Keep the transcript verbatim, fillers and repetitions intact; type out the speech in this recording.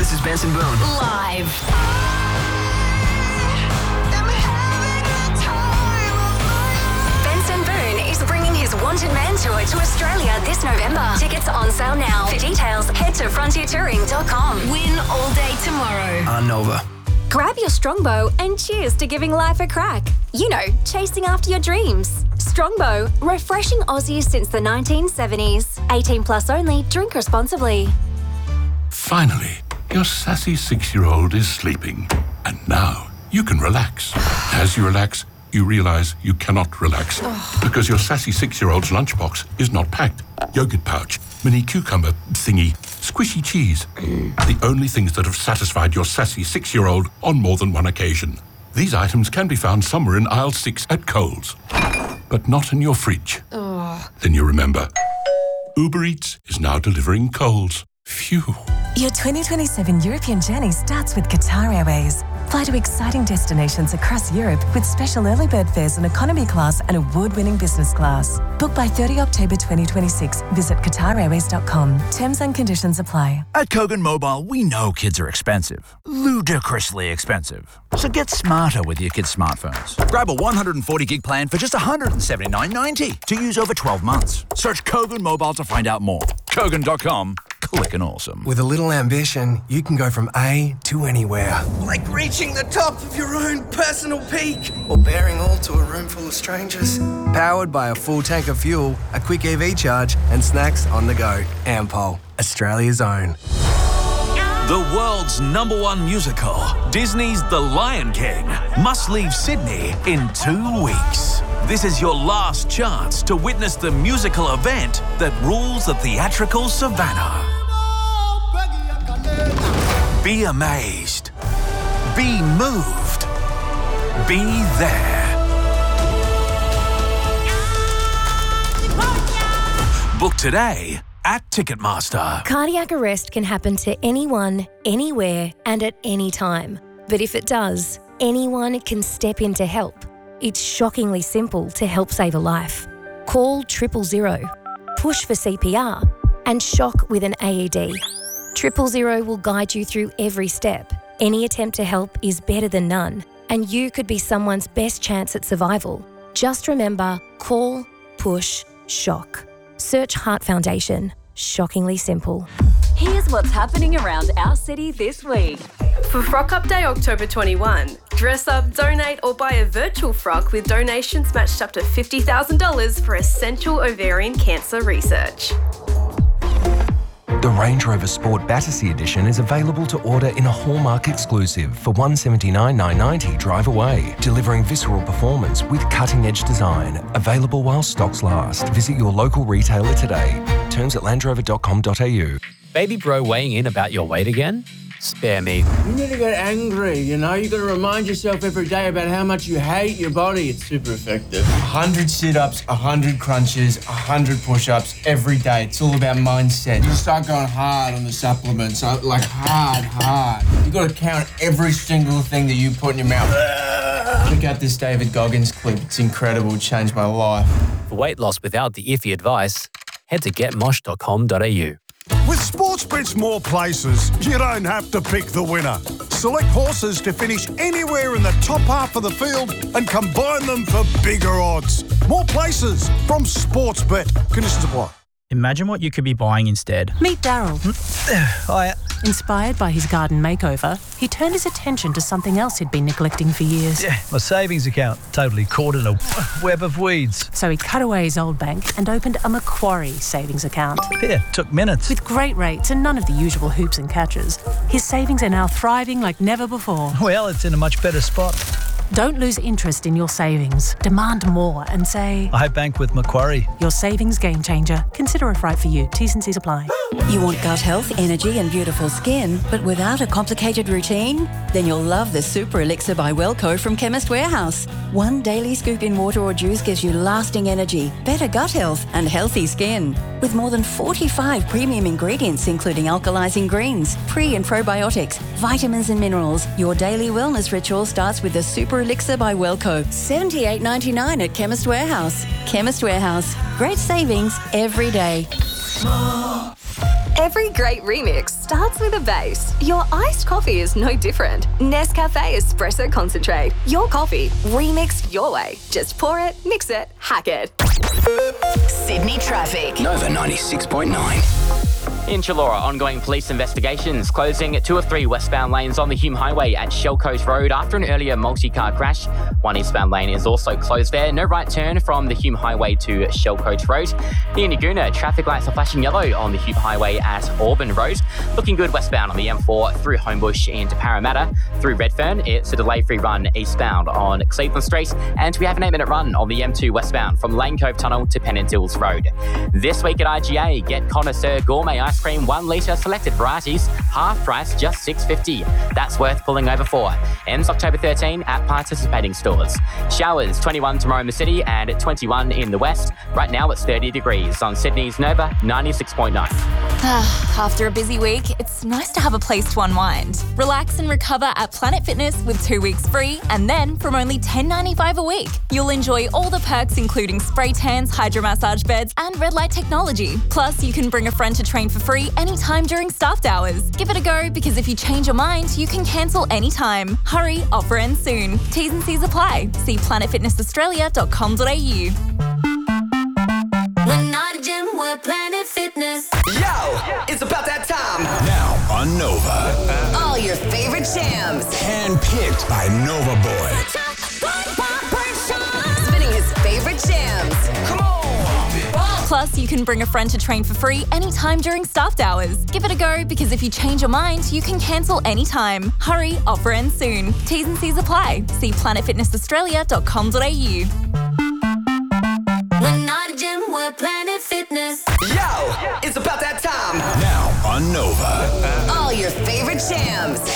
This is Benson Boone. Live. Benson Boone is bringing his Wanted Man tour to Australia this November. Tickets on sale now. For details, head to frontier touring dot com. Win all day tomorrow. On Nova. Grab your Strongbow and cheers to giving life a crack. You know, chasing after your dreams. Strongbow, refreshing Aussies since the nineteen seventies. eighteen plus only, drink responsibly. Finally, your sassy six-year-old is sleeping. And now you can relax. As you relax, you realise you cannot relax. Because your sassy six-year-old's lunchbox is not packed. Yogurt pouch, mini cucumber thingy, squishy cheese. The only things that have satisfied your sassy six-year-old on more than one occasion. These items can be found somewhere in aisle six at Coles. But not in your fridge. Oh. Then you remember, Uber Eats is now delivering Coles. Phew. Your twenty twenty-seven European journey starts with Qatar Airways. Fly to exciting destinations across Europe with special early bird fares in economy class and award-winning business class. Book by thirtieth of October twenty twenty-six. Visit qatar airways dot com. Terms and conditions apply. At Kogan Mobile, we know kids are expensive. Ludicrously expensive. So get smarter with your kids' smartphones. Grab a one hundred forty gig plan for just one hundred seventy-nine ninety to use over twelve months. Search Kogan Mobile to find out more. Kogan dot com. Clickin' awesome. With a little ambition, you can go from A to anywhere. Like reaching the top of your own personal peak. Or bearing all to a room full of strangers. Powered by a full tank of fuel, a quick E V charge, and snacks on the go. Ampol, Australia's own. The world's number one musical, Disney's The Lion King, must leave Sydney in two weeks. This is your last chance to witness the musical event that rules the theatrical savannah. Be amazed. Be moved. Be there. Book today at Ticketmaster. Cardiac arrest can happen to anyone, anywhere, and at any time. But if it does, anyone can step in to help. It's shockingly simple to help save a life. Call triple zero, push for C P R, and shock with an A E D. Triple zero will guide you through every step. Any attempt to help is better than none, and you could be someone's best chance at survival. Just remember, call, push, shock. Search Heart Foundation. Shockingly simple. Here's what's happening around our city this week. For Frock Up Day October twenty-first, dress up, donate or buy a virtual frock with donations matched up to fifty thousand dollars for essential ovarian cancer research. The Range Rover Sport Battersea Edition is available to order in a Hallmark exclusive for one hundred seventy-nine thousand nine hundred ninety drive away, delivering visceral performance with cutting-edge design. Available while stocks last. Visit your local retailer today. Terms at land rover dot com dot a u. Baby bro weighing in about your weight again? Spare me. You need to get angry, you know? You got to remind yourself every day about how much you hate your body. It's super effective. one hundred sit-ups, one hundred crunches, one hundred push-ups every day. It's all about mindset. You start going hard on the supplements, like hard, hard. You got to count every single thing that you put in your mouth. Check out this David Goggins clip. It's incredible. It changed my life. For weight loss without the iffy advice, head to get mosh dot com dot a u. With Sportsbet's more places, you don't have to pick the winner. Select horses to finish anywhere in the top half of the field and combine them for bigger odds. More places from Sportsbet. Conditions apply. Imagine what you could be buying instead. Meet Daryl. I... Inspired by his garden makeover, he turned his attention to something else he'd been neglecting for years. Yeah, my savings account, totally caught in a web of weeds. So he cut away his old bank and opened a Macquarie savings account. Yeah, took minutes. With great rates and none of the usual hoops and catches, his savings are now thriving like never before. Well, it's in a much better spot. Don't lose interest in your savings. Demand more and say, I bank with Macquarie. Your savings game changer. Consider if right for you. T's and C's apply. You want gut health, energy and beautiful skin, but without a complicated routine? Then you'll love the Super Elixir by Wellco from Chemist Warehouse. One daily scoop in water or juice gives you lasting energy, better gut health and healthy skin. With more than forty-five premium ingredients including alkalizing greens, pre and probiotics, vitamins and minerals, your daily wellness ritual starts with the Super Elixir by Wellco. seventy-eight ninety-nine at Chemist Warehouse. Chemist Warehouse. Great savings every day. Every great remix starts with a bass. Your iced coffee is no different. Nescafe Espresso Concentrate. Your coffee, remixed your way. Just pour it, mix it, hack it. Sydney traffic. Nova ninety-six point nine. In Chullora, ongoing police investigations closing two of three westbound lanes on the Hume Highway at Shell Coast Road after an earlier multi-car crash. One eastbound lane is also closed there. No right turn from the Hume Highway to Shell Coast Road. Near Naguna, traffic lights are flashing yellow on the Hume Highway at Auburn Road. Looking good westbound on the M four through Homebush into Parramatta. Through Redfern, it's a delay-free run eastbound on Cleveland Street. And we have an eight-minute run on the M two westbound from Lane Cove Tunnel to Pennant Hills Road. This week at I G A, get Connoisseur Gourmet Ice Cream one litre selected varieties, half price just six dollars fifty. That's worth pulling over for. Ends October thirteenth at participating stores. Showers twenty-one tomorrow in the city and twenty-one in the west. Right now it's thirty degrees on Sydney's Nova ninety-six point nine. After a busy week, it's nice to have a place to unwind. Relax and recover at Planet Fitness with two weeks free, and then from only ten dollars ninety-five a week, you'll enjoy all the perks including spray tans, hydro massage beds, and red light technology. Plus, you can bring a friend to train for free anytime during staffed hours. Give it a go because if you change your mind, you can cancel anytime. Hurry, offer ends soon. T's and C's apply. See planet fitness australia dot com dot a u. We're not a gym, we're Planet Fitness. Yo, it's about that time. Now on Nova. All your favorite jams. Handpicked by Nova Boy. Spinning his favorite jams. Come on. Plus, you can bring a friend to train for free anytime during staffed hours. Give it a go because if you change your mind, you can cancel anytime. Hurry, offer ends soon. T's and C's apply. See planet fitness australia dot com dot a u. We're not a gym, we're Planet Fitness. Yo, it's about that time. Now on Nova. All your favorite jams.